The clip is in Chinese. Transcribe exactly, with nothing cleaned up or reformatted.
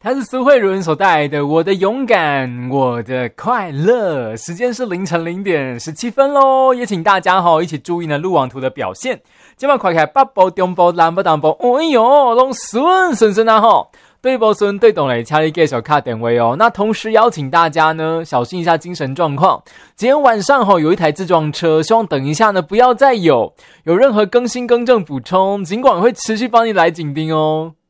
它是苏慧伦所带来的《我的勇敢，我的快乐》。时间是凌晨零点十七分咯，也请大家齁一起注意呢路网图的表现。今晚快开北部、中部、南部、东部，哎呦，拢顺顺顺啊齁！对不顺对懂嘞，请你继续卡电话哦。那同时邀请大家呢，小心一下精神状况。今天晚上齁有一台自撞车，希望等一下呢不要再有有任何更新更正补充，尽管会持续帮你来紧盯哦。